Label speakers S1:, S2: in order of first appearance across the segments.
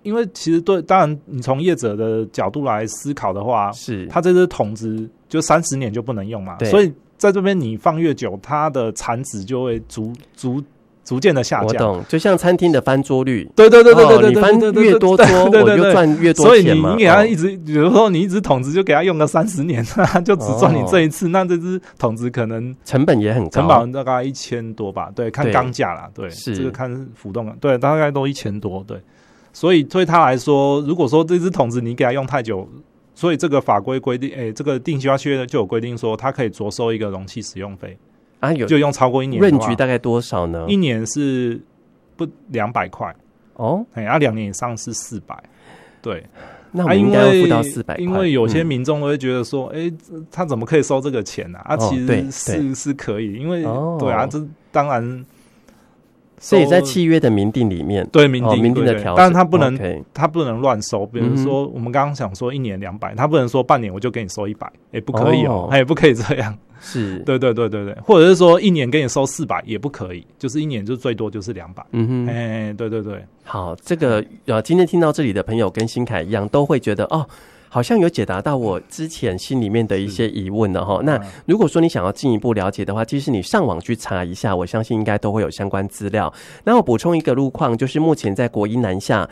S1: 因为其实当然你从业者的角度来思考的话，
S2: 是
S1: 它这只桶子就30年就不能用嘛，所以在这边你放越久，它的产值就会逐渐的下降。
S2: 我懂，就像餐厅的翻桌率，
S1: 对，
S2: 你翻越多桌，我就赚越多钱嘛。
S1: 所以你给他一直，比如说你一只桶子就给他用个30年，他就只赚你这一次，那这只桶子可能
S2: 成本也很高，
S1: 成本大概1000多吧，对，看钢价啦，对，这个看浮动，对，大概都1000多，对。所以对他来说，如果说这只桶子你给他用太久，所以这个法规规定，这个定期化契约就有规定说，他可以酌收一个容器使用费。就用超过1年的话，
S2: 润局大概多少呢
S1: ？1年是不200块哦，2年以上是400，对。
S2: 那我们应该要付到400块，
S1: 因为有些民众都会觉得说，他怎么可以收这个钱啊？其实是可以，因为对啊，这当然。
S2: 所以在契约的明定里面，
S1: 对明定的条，但是他不能乱收。比如说，我们刚刚想说1年200，他不能说半年我就给你收100，不可以哦，不可以这样。
S2: 是，
S1: 对，或者是说1年给你收400也不可以，就是1年就最多就是200。对。
S2: 好，这个今天听到这里的朋友跟新凯一样，都会觉得哦。好像有解答到我之前心里面的一些疑问了哈。那如果说你想要进一步了解的话，其实你上网去查一下，我相信应该都会有相关资料。那我补充一个路况，就是目前在国一南下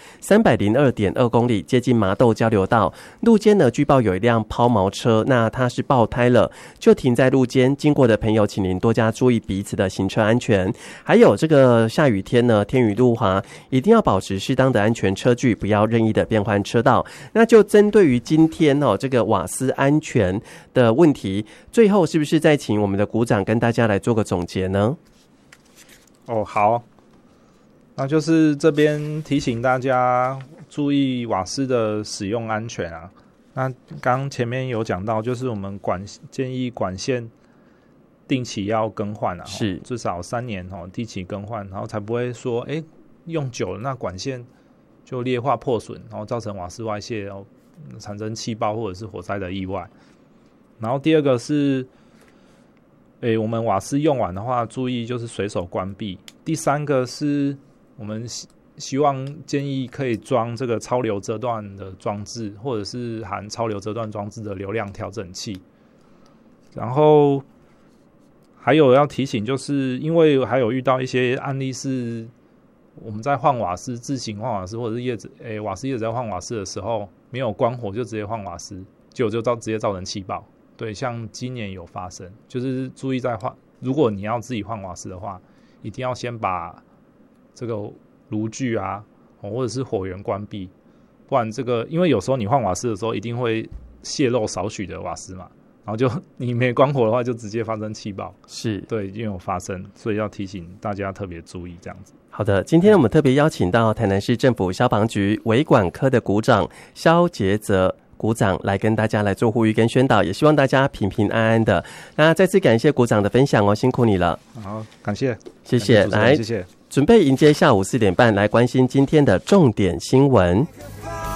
S2: 302.2 公里，接近麻豆交流道路肩呢，据报有一辆抛锚车，那它是爆胎了，就停在路肩，经过的朋友请您多加注意彼此的行车安全。还有这个下雨天呢，天雨路滑，一定要保持适当的安全车距，不要任意的变换车道。那就针对于今天这个瓦斯安全的问题，最后是不是再请我们的股长跟大家来做个总结呢？
S1: 好，那就是这边提醒大家注意瓦斯的使用安全啊。那刚前面有讲到，就是我们建议管线定期要更换啊，
S2: 是
S1: 至少3年定期更换，然后才不会说用久了那管线就劣化破损，然后造成瓦斯外泄，然后产生气爆或者是火灾的意外。然后第二个是我们瓦斯用完的话注意就是随手关闭。第三个是我们希望建议可以装这个超流折断的装置，或者是含超流折断装置的流量调整器。然后还有要提醒，就是因为还有遇到一些案例是我们在换瓦斯，自行换瓦斯，或者是瓦斯业者在换瓦斯的时候没有关火就直接换瓦斯，就直接造成气爆。对，像今年有发生，就是注意如果你要自己换瓦斯的话，一定要先把这个炉具啊，或者是火源关闭，不然因为有时候你换瓦斯的时候一定会泄漏少许的瓦斯嘛，然后你没关火的话就直接发生气爆。是，对，因为有发生，所以要提醒大家特别注意这样子。
S2: 好的，今天我们特别邀请到台南市政府消防局维管科的股长萧杰泽股长来跟大家来做呼吁跟宣导，也希望大家平平安安的。那再次感谢股长的分享辛苦你了。
S1: 好，感谢，
S2: 谢谢。来，
S1: 谢谢。
S2: 准备迎接下午4点半，来关心今天的重点新闻。